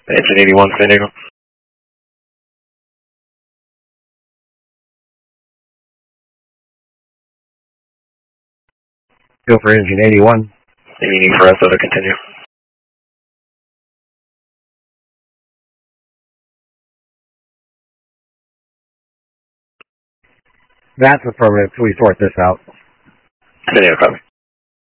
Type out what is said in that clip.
Engine 81, San Diego. Go for engine 81. Meaning for ESO to continue. That's affirmative. So we sort this out. San Diego, copy.